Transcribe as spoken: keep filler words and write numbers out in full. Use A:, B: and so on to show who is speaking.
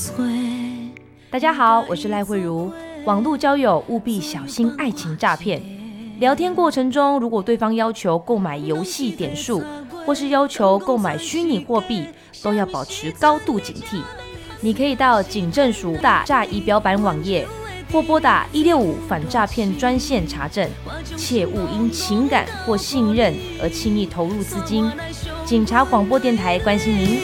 A: 大家好，我是赖慧如。网络交友务必小心爱情诈骗。聊天过程中，如果对方要求购买游戏点数，或是要求购买虚拟货币，都要保持高度警惕。你可以到警政署打诈仪表板网页，或拨打一六五反诈骗专线查证，切勿因情感或信任而轻易投入资金。警察广播电台关心您。